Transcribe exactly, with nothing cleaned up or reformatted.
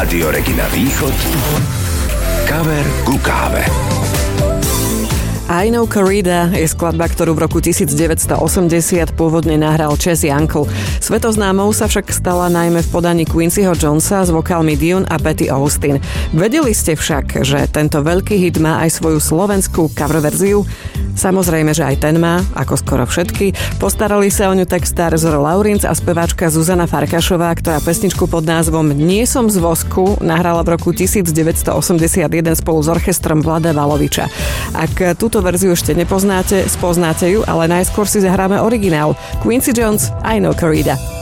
Rádio Regina Východ. Kaver ku káve. I Know Corrida je skladba, ktorú v roku devätnásťstoosemdesiat pôvodne nahral Jazzy Uncle. Svetoznámou sa však stala najmä v podaní Quincyho Jonesa s vokálmi Dionne a Patty Austin. Vedeli ste však, že tento veľký hit má aj svoju slovenskú cover verziu? Samozrejme, že aj ten má, ako skoro všetky. Postarali sa o ňu textár Zoro Laurinc a speváčka Zuzana Farkašová, ktorá pesničku pod názvom Nie som z vosku nahrala v roku devätnásťstoosemdesiatjeden spolu s orchestrom Vlada Valoviča. Ak túto verziu ešte nepoznáte, spoznáte ju, ale najskôr si zahráme originál. Quincy Jones, I Know Corrida.